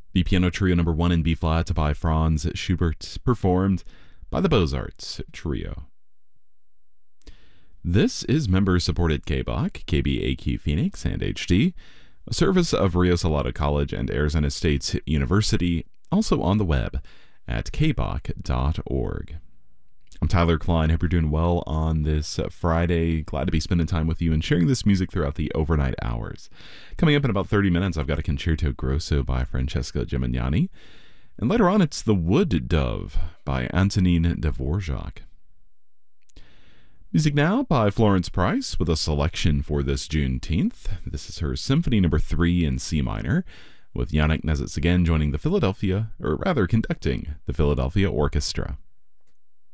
The Piano Trio number 1 in B-flat by Franz Schubert, performed by the Beaux-Arts Trio. This is member-supported KBAQ, KBAQ Phoenix, and HD, a service of Rio Salado College and Arizona State University, also on the web at kbaq.org. I'm Tyler Klein. Hope you're doing well on this Friday. Glad to be spending time with you and sharing this music throughout the overnight hours. Coming up in about 30 minutes, I've got a Concerto Grosso by Francesca Gimignani. And later on, it's The Wood Dove by Antonin Dvorak. Music now by Florence Price with a selection for this Juneteenth. This is her Symphony No. 3 in C minor, with Yannick Nezets again joining the conducting the Philadelphia Orchestra.